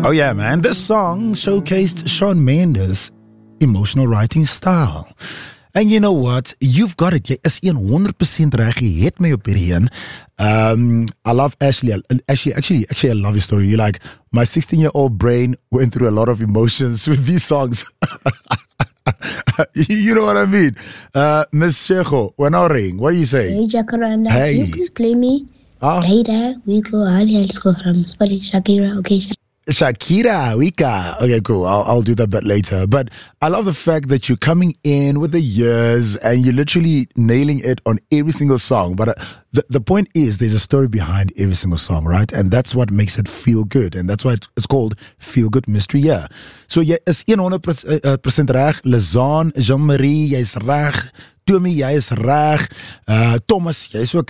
Oh yeah, man. This song showcased Shawn Mendes' emotional writing style. And you know what? You've got it. Jy is 100% reg. Jy het my op hierdie een. I love Ashley. Actually, I love your story. You're like, my 16-year-old brain went through a lot of emotions with these songs. You know what I mean? Miss Shego, we're now ring. What do you say? Hey, Jacaranda. Hey. Can you please play me? Later, we go. Let's go from Shakira. Okay. Shakira, Wika. Okay, cool. I'll do that bit later. But I love the fact that you're coming in with the years and you're literally nailing it on every single song. But the point is, there's a story behind every single song, right? And that's what makes it feel good. And that's why it's called Feel Good Mystery Year. So jy is 100% reg. Lizaan, Jean-Marie, jy's reg. Tommy, jy is reg. Thomas, jy's ook